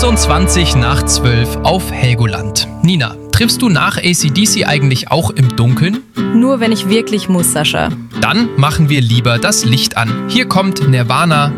24 nach 12 auf Helgoland. Nina, triffst du nach AC/DC eigentlich auch im Dunkeln? Nur wenn ich wirklich muss, Sascha. Dann machen wir lieber das Licht an. Hier kommt Nirvana